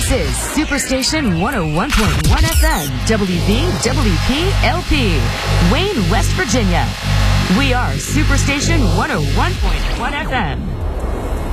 This is Superstation 101.1 FM, WVWP LP, Wayne, West Virginia. We are Superstation 101.1 FM.